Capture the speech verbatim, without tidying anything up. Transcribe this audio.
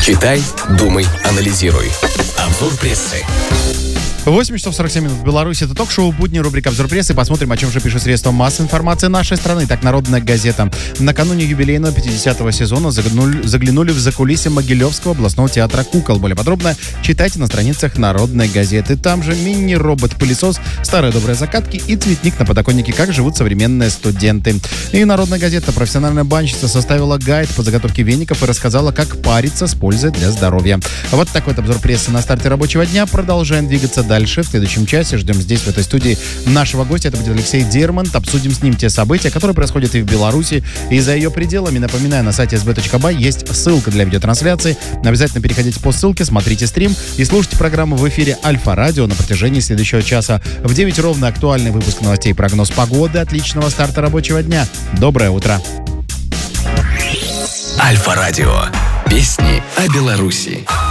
Читай, думай, анализируй. Обзор прессы. восемь часов сорок семь минут в Беларуси. Это ток-шоу «Будни», рубрика «Обзор прессы». Посмотрим, о чем же пишут средства массовой информации нашей страны. Так, «Народная газета». Накануне юбилейного пятидесятого сезона заглянули, заглянули в закулисье Могилевского областного театра кукол. Более подробно читайте на страницах «Народной газеты». Там же мини-робот-пылесос, старые добрые закатки и цветник на подоконнике, как живут современные студенты. И «Народная газета». Профессиональная банщица составила гайд по заготовке веников и рассказала, как париться с пользой для здоровья. Вот такой вот обзор прессы на старте рабочего дня. Продолжаем двигаться дальше. Дальше, в следующем часе, ждем здесь, в этой студии, нашего гостя. Это будет Алексей Дермонт. Обсудим с ним те события, которые происходят и в Беларуси, и за ее пределами. Напоминаю, на сайте эс бэ точка бай есть ссылка для видеотрансляции. Обязательно переходите по ссылке, смотрите стрим и слушайте программу в эфире Альфа-радио на протяжении следующего часа. В девять ровно актуальный выпуск новостей, прогноз погоды. Отличного старта рабочего дня. Доброе утро. Альфа-радио. Песни о Беларуси.